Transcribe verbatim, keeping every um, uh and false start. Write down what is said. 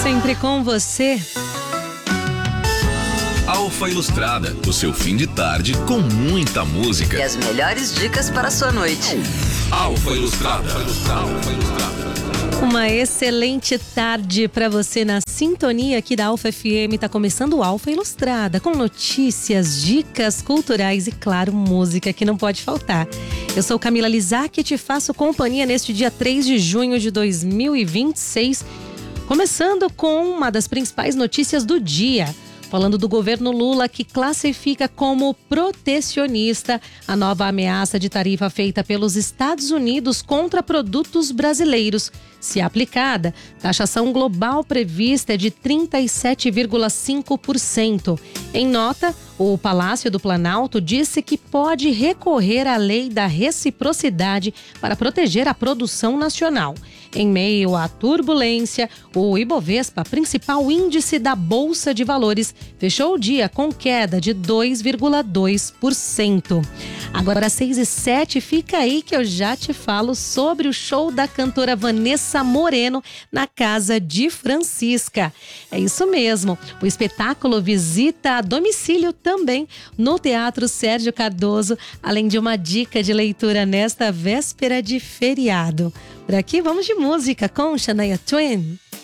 sempre com você. Alfa Ilustrada, o seu fim de tarde com muita música. E as melhores dicas para a sua noite. Alfa Ilustrada. Alfa Ilustrada. Uma excelente tarde para você na sintonia aqui da Alfa F M. Tá começando o Alfa Ilustrada, com notícias, dicas culturais e, claro, música que não pode faltar. Eu sou Camila Lizac e te faço companhia neste dia três de junho de dois mil e vinte e seis, começando com uma das principais notícias do dia. Falando do governo Lula, que classifica como protecionista a nova ameaça de tarifa feita pelos Estados Unidos contra produtos brasileiros. Se aplicada, taxação global prevista é de trinta e sete vírgula cinco por cento. Em nota, o Palácio do Planalto disse que pode recorrer à lei da reciprocidade para proteger a produção nacional. Em meio à turbulência, o Ibovespa, principal índice da Bolsa de Valores, fechou o dia com queda de dois vírgula dois por cento. Agora às seis e sete, fica aí que eu já te falo sobre o show da cantora Vanessa Moreno na Casa de Francisca. É isso mesmo, o espetáculo visita a domicílio também no Teatro Sérgio Cardoso, além de uma dica de leitura nesta véspera de feriado. Por aqui vamos de música com Shania Twain.